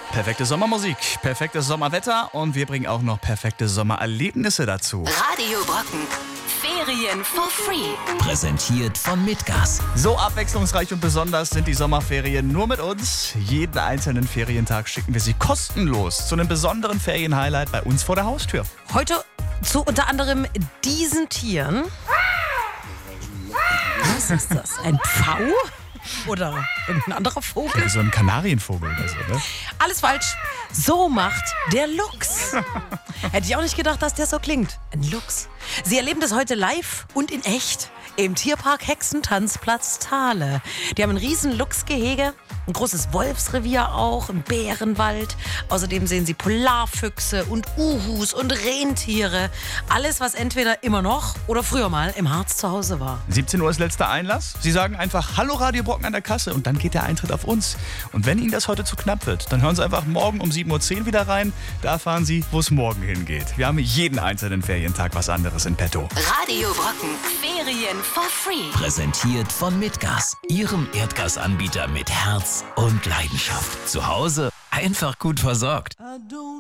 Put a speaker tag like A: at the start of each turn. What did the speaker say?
A: Perfekte Sommermusik, perfektes Sommerwetter und wir bringen auch noch perfekte Sommererlebnisse dazu.
B: Radio Brocken. Ferien for free.
C: Präsentiert von Mitgas.
A: So abwechslungsreich und besonders sind die Sommerferien nur mit uns. Jeden einzelnen Ferientag schicken wir Sie kostenlos zu einem besonderen Ferienhighlight bei uns vor der Haustür.
D: Heute zu unter anderem diesen Tieren. Was ist das? Ein Pfau? Oder irgendein anderer Vogel?
A: So ein Kanarienvogel oder so, ne?
D: Alles falsch. So macht der Luchs. Hätte ich auch nicht gedacht, dass der so klingt. Ein Luchs. Sie erleben das heute live und in echt im Tierpark Hexentanzplatz Thale. Die haben ein riesen Luchsgehege, ein großes Wolfsrevier auch, einen Bärenwald. Außerdem sehen sie Polarfüchse und Uhus und Rentiere. Alles, was entweder immer noch oder früher mal im Harz zu Hause war.
A: 17 Uhr ist letzter Einlass. Sie sagen einfach Hallo Radio Brocken an der Kasse und dann geht der Eintritt auf uns. Und wenn Ihnen das heute zu knapp wird, dann hören Sie einfach morgen um 7.10 Uhr wieder rein. Da erfahren Sie, wo es morgen hingeht. Wir haben jeden einzelnen Ferientag was anderes in petto.
B: Radio Brocken. Ferien for free.
C: Präsentiert von Mitgas. Ihrem Erdgasanbieter mit Herz und Leidenschaft. Zu Hause einfach gut versorgt.